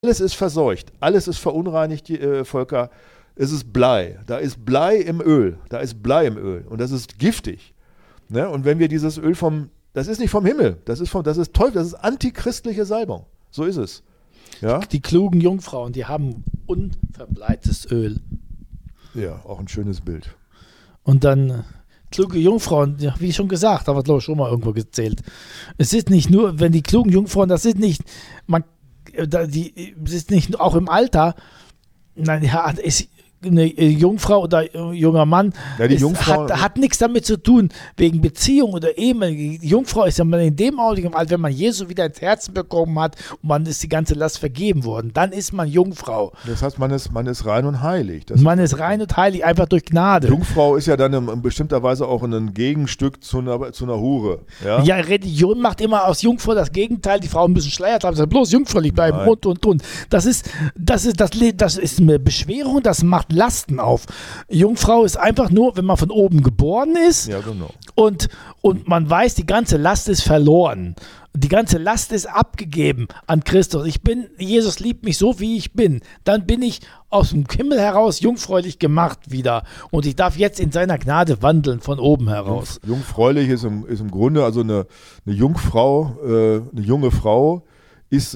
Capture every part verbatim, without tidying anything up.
Alles ist verseucht, alles ist verunreinigt, äh, Volker. Es ist Blei. Da ist Blei im Öl. Da ist Blei im Öl. Und das ist giftig. Ne? Und wenn wir dieses Öl vom, das ist nicht vom Himmel, das ist vom, das ist Teufel, das ist antichristliche Salbung. So ist es. Ja? Die, die klugen Jungfrauen, die haben unverbleites Öl. Ja, auch ein schönes Bild. Und dann äh, kluge Jungfrauen, ja, wie schon gesagt, haben wir glaube ich schon mal irgendwo gezählt. Es ist nicht nur, wenn die klugen Jungfrauen, das sind nicht, man, da, die, es ist nicht auch im Alter, nein, ja, es eine Jungfrau oder junger Mann ja, die ist, Jungfrau, hat, hat nichts damit zu tun, wegen Beziehung oder Ehe. Die Jungfrau ist ja mal in dem Augenblick, wenn man Jesus wieder ins Herzen bekommen hat und man ist die ganze Last vergeben worden, dann ist man Jungfrau. Das heißt, man ist, man ist rein und heilig. Das man ist rein und heilig, einfach durch Gnade. Jungfrau ist ja dann in, in bestimmter Weise auch ein Gegenstück zu einer, zu einer Hure. Ja? ja, Religion macht immer aus Jungfrau das Gegenteil. Die Frauen müssen Schleier tragen, sagen, bloß jungfräulich bleiben Nein. und, und, und. Das ist, das ist, das, das ist eine Beschwerung, das macht Lasten auf. Jungfrau ist einfach nur, wenn man von oben geboren ist ja, genau. und, und man weiß, die ganze Last ist verloren. Die ganze Last ist abgegeben an Christus. Ich bin, Jesus liebt mich so, wie ich bin. Dann bin ich aus dem Himmel heraus jungfräulich gemacht wieder. Und ich darf jetzt in seiner Gnade wandeln von oben heraus. Jungfräulich ist im, ist im Grunde, also eine, eine Jungfrau, äh, eine junge Frau ist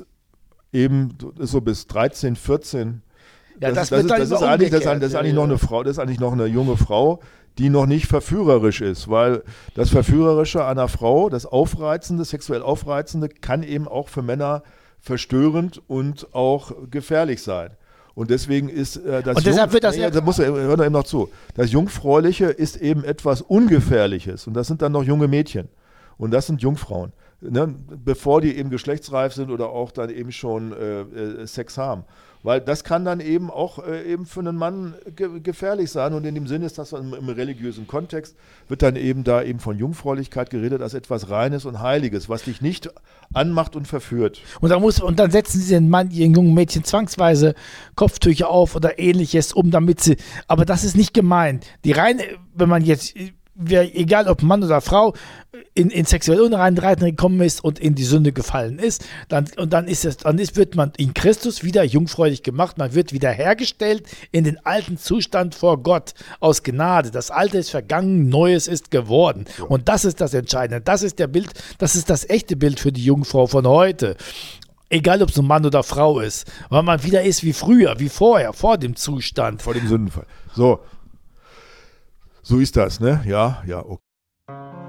eben ist so bis dreizehn, vierzehn. Ja, das, das, das, ist, das, ist eigentlich, das, ist, das ist eigentlich noch eine Frau, das ist eigentlich noch eine junge Frau, die noch nicht verführerisch ist, weil das Verführerische einer Frau, das Aufreizende, sexuell Aufreizende, kann eben auch für Männer verstörend und auch gefährlich sein. Und deswegen ist äh, das, und deshalb Jung, wird das nee, ja, da muss er, hör doch eben noch zu. Das Jungfräuliche ist eben etwas Ungefährliches und das sind dann noch junge Mädchen und das sind Jungfrauen, ne? Bevor die eben geschlechtsreif sind oder auch dann eben schon äh, äh, Sex haben. Weil das kann dann eben auch äh, eben für einen Mann ge- gefährlich sein und in dem Sinne ist das im, im religiösen Kontext, wird dann eben da eben von Jungfräulichkeit geredet als etwas Reines und Heiliges, was dich nicht anmacht und verführt. Und dann, muss, und dann setzen sie den Mann, ihren jungen Mädchen zwangsweise Kopftücher auf oder ähnliches, um damit sie, aber das ist nicht gemeint. Die reine, wenn man jetzt, egal ob Mann oder Frau, in, in sexuelle Unreinheiten gekommen ist und in die Sünde gefallen ist, dann, und dann ist es, dann ist, wird man in Christus wieder jungfräulich gemacht, man wird wieder hergestellt in den alten Zustand vor Gott aus Gnade. Das Alte ist vergangen, Neues ist geworden. Ja. Und das ist das Entscheidende. Das ist der Bild, das ist das echte Bild für die Jungfrau von heute. Egal, ob es ein Mann oder Frau ist, weil man wieder ist wie früher, wie vorher, vor dem Zustand. Vor dem Sündenfall. So. So ist das, ne? Ja, ja, okay.